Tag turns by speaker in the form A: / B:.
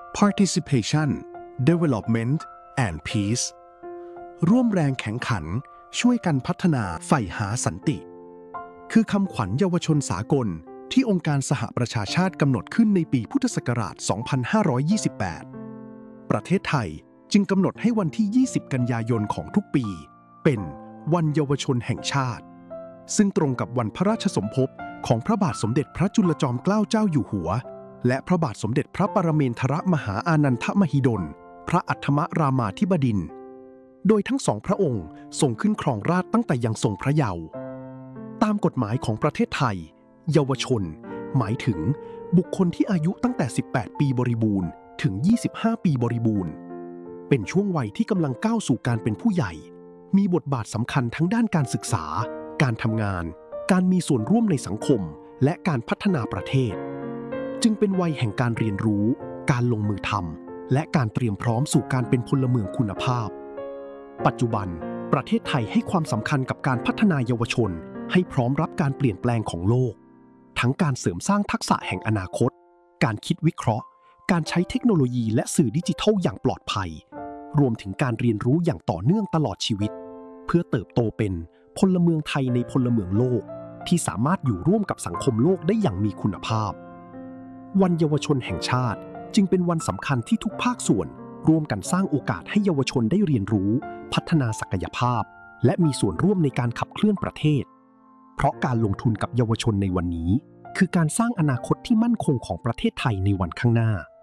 A: Participation Development and Peace ร่วมแรงแข่งขันช่วยกันพัฒนาใฝ่หาสันติคือคำขวัญเยาวชนสากลที่องค์การสหประชาชาติกำหนดขึ้นในปีพุทธศักราช 2528 ประเทศไทยจึงกำหนดให้วันที่ 20 กันยายนของทุกปีเป็นวันเยาวชนแห่งชาติซึ่งตรงกับวันพระราชสมภพของพระบาทสมเด็จพระจุลจอมเกล้าเจ้าอยู่หัวและพระบาทสมเด็จพระปรเมนทรมหาอานันทมหิดลพระอัฏฐมรามาธิบดินทร์โดยทั้งสองพระองค์ทรงขึ้นครองราชย์ตั้งแต่ยังทรงพระเยาว์ตามกฎหมายของประเทศไทยเยาวชนหมายถึงบุคคลที่อายุตั้งแต่ 18 ปีบริบูรณ์ถึง 25 ปีบริบูรณ์เป็นช่วงวัยที่กำลังก้าวสู่การเป็นผู้ใหญ่มีบทบาทสำคัญทั้งด้านการศึกษาการทำงานการมีส่วนร่วมในสังคมและการพัฒนาประเทศจึงเป็นวัยแห่งการเรียนรู้การลงมือทำและการเตรียมพร้อมสู่การเป็นพลเมืองคุณภาพปัจจุบันประเทศไทยให้ความสำคัญกับการพัฒนาเยาวชนให้พร้อมรับการเปลี่ยนแปลงของโลกทั้งการเสริมสร้างทักษะแห่งอนาคตการคิดวิเคราะห์การใช้เทคโนโลยีและสื่อดิจิทัลอย่างปลอดภัยรวมถึงการเรียนรู้อย่างต่อเนื่องตลอดชีวิตเพื่อเติบโตเป็นพลเมืองไทยในพลเมืองโลกที่สามารถอยู่ร่วมกับสังคมโลกได้อย่างมีคุณภาพวันเยาวชนแห่งชาติจึงเป็นวันสำคัญที่ทุกภาคส่วนร่วมกันสร้างโอกาสให้เยาวชนได้เรียนรู้พัฒนาศักยภาพและมีส่วนร่วมในการขับเคลื่อนประเทศเพราะการลงทุนกับเยาวชนในวันนี้คือการสร้างอนาคตที่มั่นคงของประเทศไทยในวันข้างหน้า